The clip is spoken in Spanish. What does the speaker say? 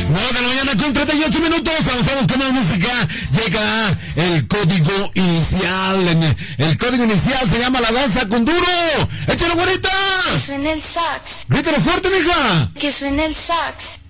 9 de la mañana con 38 minutos. Avanzamos con la música. Llega el código inicial. El código inicial se llama La Danza con Duro. ¡Échale, güerita! Que suene el sax. ¡Grítale fuerte, mija! Que suene el sax.